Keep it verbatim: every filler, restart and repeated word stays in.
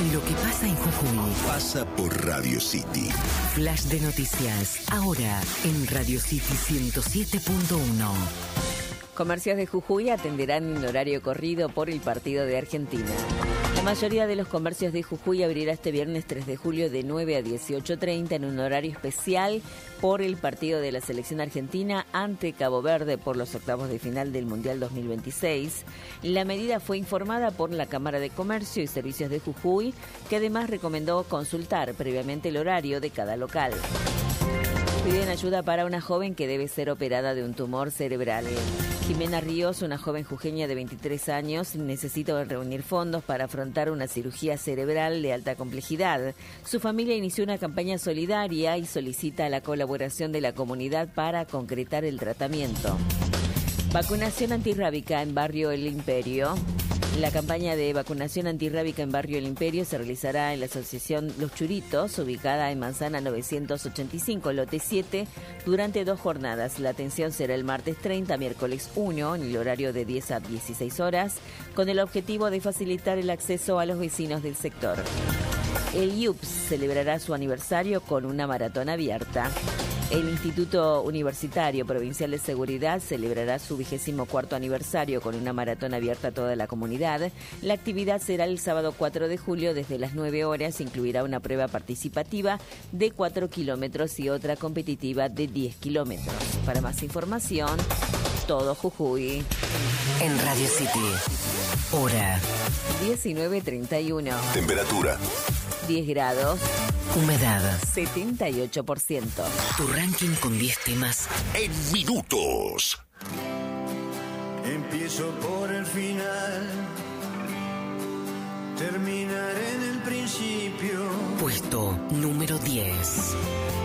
Lo que pasa en Jujuy pasa por Radio City. Flash de noticias, ahora en Radio City ciento siete punto uno. Comercios de Jujuy atenderán en horario corrido por el partido de Argentina. La mayoría de los comercios de Jujuy abrirá este viernes tres de julio de nueve a dieciocho treinta en un horario especial por el partido de la selección argentina ante Cabo Verde por los octavos de final del Mundial dos mil veintiséis. La medida fue informada por la Cámara de Comercio y Servicios de Jujuy, que además recomendó consultar previamente el horario de cada local. Piden ayuda para una joven que debe ser operada de un tumor cerebral. Jimena Ríos, una joven jujeña de veintitrés años, necesita reunir fondos para afrontar una cirugía cerebral de alta complejidad. Su familia inició una campaña solidaria y solicita la colaboración de la comunidad para concretar el tratamiento. Vacunación antirrábica en Barrio El Imperio. La campaña de vacunación antirrábica en Barrio El Imperio se realizará en la asociación Los Churitos, ubicada en Manzana novecientos ochenta y cinco, lote siete, durante dos jornadas. La atención será el martes treinta, miércoles uno, en el horario de diez a dieciséis horas, con el objetivo de facilitar el acceso a los vecinos del sector. El I U P S celebrará su aniversario con una maratón abierta. El Instituto Universitario Provincial de Seguridad celebrará su vigésimo cuarto aniversario con una maratón abierta a toda la comunidad. La actividad será el sábado cuatro de julio desde las nueve horas. Incluirá una prueba participativa de cuatro kilómetros y otra competitiva de diez kilómetros. Para más información, todo Jujuy. En Radio City, hora diecinueve treinta y uno. Temperatura diez grados. Humedad setenta y ocho por ciento. Tu ranking con diez temas en minutos. Empiezo por el final, terminaré en el principio. Puesto número diez.